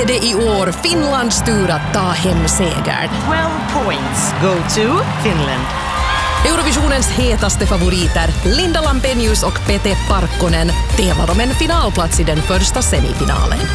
är det i år Finlands tur att ta hem segern. 12 points go to Finland. Eurovisionens hetaste favoriter, Linda Lampenius och Pete Parkkonen, tävlar om en finalplats i den första semifinalen.